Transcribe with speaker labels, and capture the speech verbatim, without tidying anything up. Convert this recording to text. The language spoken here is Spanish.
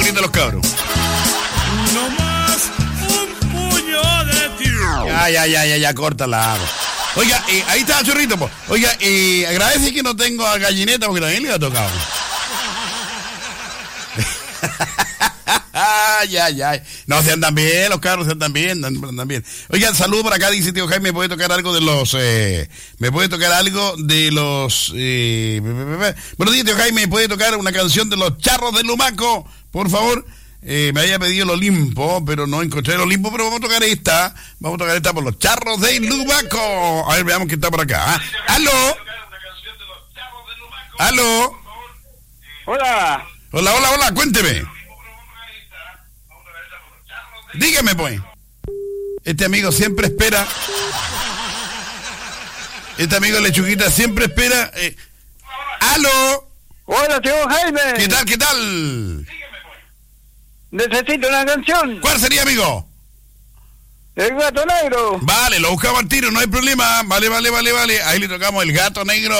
Speaker 1: grita los cabros.
Speaker 2: No más un puño de tío.
Speaker 1: Ya, ya, ya, ya, ya, córtala. Oiga, eh, ahí está el chorrito, pues. Oiga, eh, agradece que no tengo a Gallineta porque también le ha tocado. Ya, ya. No, se andan bien, los carros se andan bien, andan bien. Oigan, saludo por acá, dice tío Jaime, ¿me puede tocar algo de los... Eh, ¿Me puede tocar algo de los... Eh, buenos días, tío Jaime, ¿me puede tocar una canción de los Charros del Lumaco? Por favor. Eh, me había pedido el Olimpo, pero no encontré el Olimpo, pero vamos a tocar esta. Vamos a tocar esta por los Charros del Lumaco. A ver, veamos quién está por acá. ¿Ah? ¿Aló? ¿Aló?
Speaker 3: Hola.
Speaker 1: Hola, hola, hola, cuénteme. Dígame, pues. Este amigo siempre espera. Este amigo Lechuguita siempre espera. Eh. ¡Aló!
Speaker 3: Hola, tío Jaime.
Speaker 1: ¿Qué tal, qué tal?
Speaker 3: Necesito una canción.
Speaker 1: ¿Cuál sería, amigo?
Speaker 3: El Gato Negro.
Speaker 1: Vale, lo buscamos al tiro, no hay problema. Vale, vale, vale, vale. Ahí le tocamos el Gato Negro.